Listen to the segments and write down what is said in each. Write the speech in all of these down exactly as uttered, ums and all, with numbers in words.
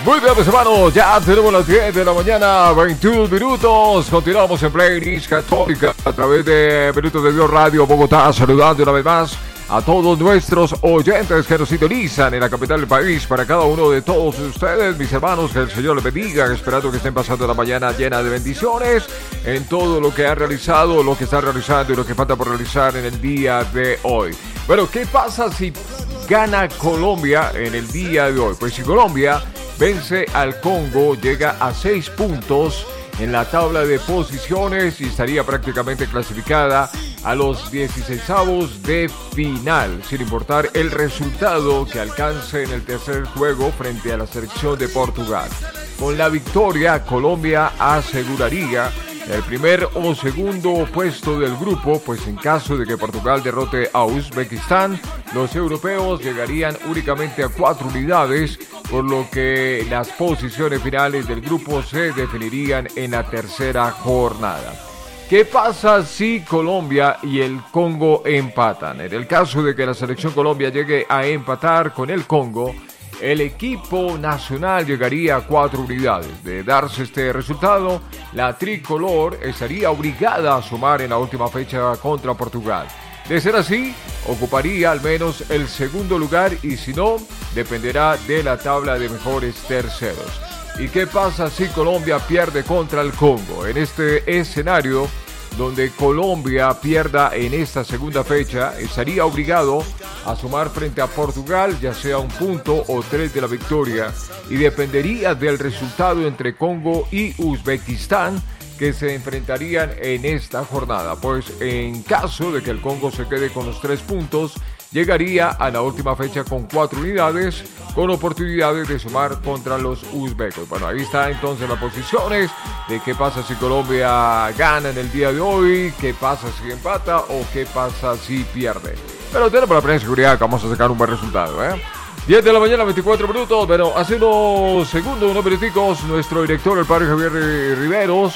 Muy bien, mis hermanos, ya tenemos las diez de la mañana, veintiún minutos. Continuamos en Playlist Católica a través de Minutos de Dios Radio Bogotá, saludando una vez más a todos nuestros oyentes que nos sintonizan en la capital del país. Para cada uno de todos ustedes, mis hermanos, que el Señor les bendiga, esperando que estén pasando la mañana llena de bendiciones en todo lo que han realizado, lo que están realizando y lo que falta por realizar en el día de hoy. Bueno, ¿qué pasa si gana Colombia en el día de hoy? Pues si Colombia vence al Congo, llega a seis puntos en la tabla de posiciones y estaría prácticamente clasificada a los dieciseisavos de final, sin importar el resultado que alcance en el tercer juego frente a la selección de Portugal. Con la victoria, Colombia aseguraría el primer o segundo puesto del grupo, pues en caso de que Portugal derrote a Uzbekistán, los europeos llegarían únicamente a cuatro unidades, por lo que las posiciones finales del grupo se definirían en la tercera jornada. ¿Qué pasa si Colombia y el Congo empatan? En el caso de que la selección Colombia llegue a empatar con el Congo, el equipo nacional llegaría a cuatro unidades. De darse este resultado, la tricolor estaría obligada a sumar en la última fecha contra Portugal. De ser así, ocuparía al menos el segundo lugar y si no, dependerá de la tabla de mejores terceros. ¿Y qué pasa si Colombia pierde contra el Congo? En este escenario, donde Colombia pierda en esta segunda fecha, estaría obligado a sumar frente a Portugal, ya sea un punto o tres de la victoria, y dependería del resultado entre Congo y Uzbekistán, que se enfrentarían en esta jornada. Pues en caso de que el Congo se quede con los tres puntos, llegaría a la última fecha con cuatro unidades, con oportunidades de sumar contra los uzbecos. Bueno, ahí está entonces las posiciones de qué pasa si Colombia gana en el día de hoy, qué pasa si empata o qué pasa si pierde. Pero tenemos la plena seguridad que vamos a sacar un buen resultado, ¿eh? diez de la mañana, veinticuatro minutos. Bueno, hace unos segundos, unos minuticos, nuestro director, el padre Javier Riveros,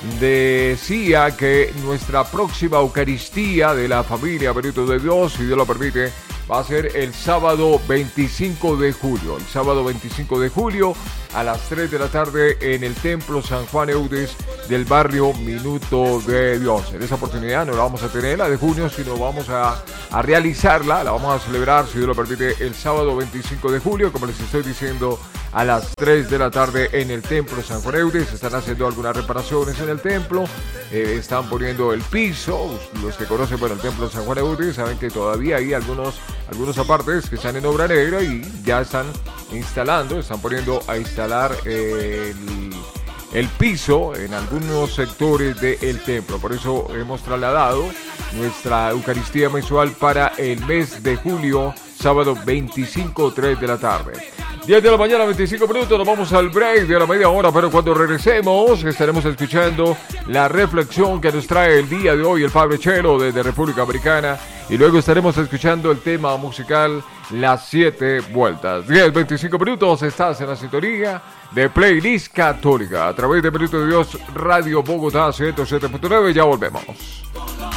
decía que nuestra próxima Eucaristía de la familia Benito de Dios, si Dios lo permite, va a ser el sábado veinticinco de julio. El sábado veinticinco de julio a las tres de la tarde en el Templo San Juan Eudes del barrio Minuto de Dios. En esa oportunidad no la vamos a tener, la de junio, sino vamos a, a realizarla, la vamos a celebrar, si Dios lo permite, el sábado veinticinco de julio, como les estoy diciendo, a las tres de la tarde en el Templo San Juan Eudes. Se están haciendo algunas reparaciones en el templo, eh, están poniendo el piso. Los que conocen, bueno, el Templo San Juan Eudes saben que todavía hay algunos, algunos apartes que están en obra negra y ya están instalando, están poniendo a instalar eh, el, el piso en algunos sectores del templo. Por eso hemos trasladado nuestra Eucaristía mensual para el mes de julio, sábado veinticinco, tres de la tarde. diez de la mañana, veinticinco minutos, nos vamos al break de la media hora, pero cuando regresemos estaremos escuchando la reflexión que nos trae el día de hoy el Padre Chelo desde República Americana y luego estaremos escuchando el tema musical Las Siete Vueltas. diez, veinticinco minutos, estás en la sintonía de Playlist Católica a través de Minutos de Dios Radio Bogotá ciento siete punto nueve, ya volvemos.